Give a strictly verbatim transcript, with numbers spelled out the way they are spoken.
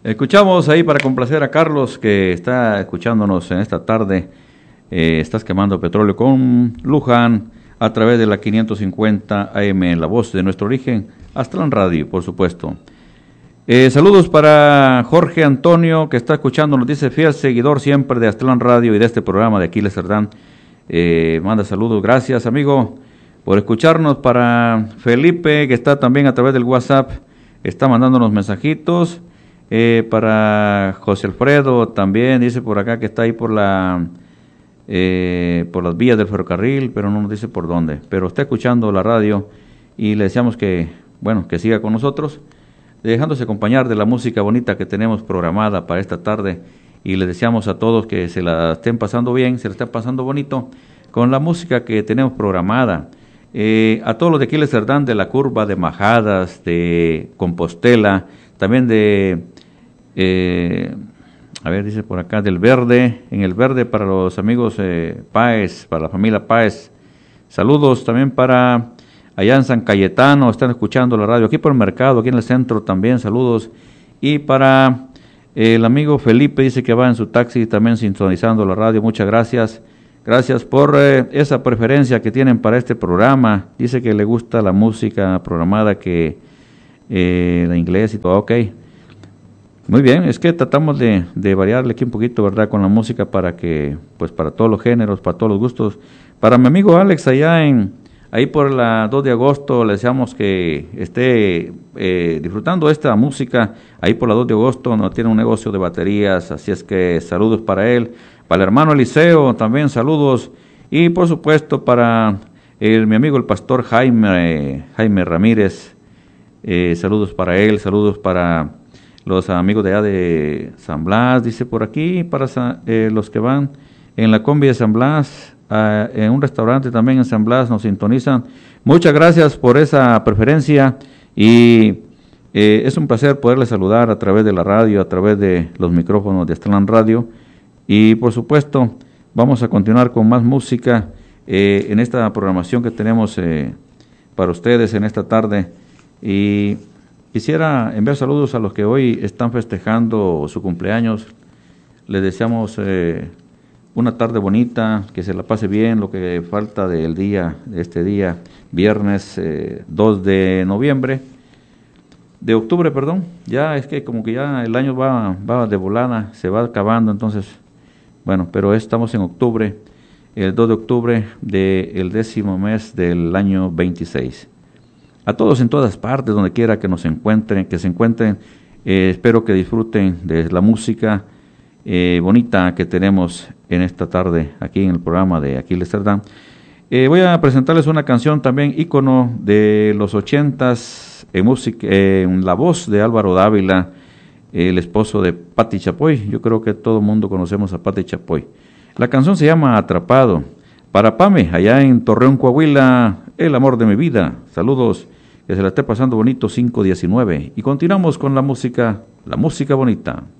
Escuchamos ahí para complacer a Carlos que está escuchándonos en esta tarde. Eh, estás quemando petróleo con Luján a través de la quinientos cincuenta A M, La Voz de Nuestro Origen, Aztlán Radio, por supuesto. Eh, saludos para Jorge Antonio que está escuchando, nos dice fiel seguidor siempre de Aztlán Radio y de este programa de Aquiles Cerdán. Eh, manda saludos, gracias amigo por escucharnos. Para Felipe que está también a través del WhatsApp, está mandándonos mensajitos. Eh, para José Alfredo también dice por acá que está ahí por la eh, por las vías del ferrocarril, pero no nos dice por dónde, pero está escuchando la radio y le deseamos que, bueno, que siga con nosotros, dejándose acompañar de la música bonita que tenemos programada para esta tarde, y le deseamos a todos que se la estén pasando bien, se la estén pasando bonito con la música que tenemos programada. Eh, a todos los de Aquiles Cerdán, de la curva de Majadas, de Compostela, también de eh, a ver, dice por acá del Verde, en el Verde para los amigos eh, Páez, para la familia Páez. Saludos también para allá en San Cayetano, están escuchando la radio, aquí por el mercado, aquí en el centro también, saludos. Y para eh, el amigo Felipe, dice que va en su taxi también sintonizando la radio, muchas gracias. Gracias por eh, esa preferencia que tienen para este programa. Dice que le gusta la música programada, que eh, la inglés y todo, ok. Muy bien, es que tratamos de, de variarle aquí un poquito, ¿verdad? Con la música para que, pues para todos los géneros, para todos los gustos. Para mi amigo Alex allá en, ahí por la dos de agosto, le deseamos que esté eh, disfrutando esta música. Ahí por la dos de agosto no tiene un negocio de baterías, así es que saludos para él. Para el hermano Eliseo también saludos. Y por supuesto para el, mi amigo el pastor Jaime, eh, Jaime Ramírez, eh, saludos para él, saludos para los amigos de allá de San Blas, dice por aquí, para eh, los que van en la combi de San Blas, eh, en un restaurante también en San Blas nos sintonizan. Muchas gracias por esa preferencia y eh, es un placer poderles saludar a través de la radio, a través de los micrófonos de Aztlán Radio. Y por supuesto vamos a continuar con más música eh, en esta programación que tenemos eh, para ustedes en esta tarde. Y quisiera enviar saludos a los que hoy están festejando su cumpleaños. Les deseamos eh, una tarde bonita, que se la pase bien, lo que falta del día, de este día, viernes eh, dos de noviembre, de octubre, perdón. Ya es que como que ya el año va, va de volada, se va acabando, entonces, bueno, pero estamos en octubre, el dos de octubre del décimo mes del año veintiséis. A todos en todas partes, donde quiera que nos encuentren, que se encuentren, eh, espero que disfruten de la música eh, bonita que tenemos en esta tarde aquí en el programa de Aquiles Cerdán. Eh, voy a presentarles una canción también ícono de los ochentas en música, eh, en la voz de Álvaro Dávila, el esposo de Pati Chapoy. Yo creo que todo el mundo conocemos a Pati Chapoy. La canción se llama Atrapado. Para Pame, allá en Torreón, Coahuila, el amor de mi vida. Saludos. Que se la esté pasando bonito, cinco diecinueve. Y continuamos con la música, la música bonita.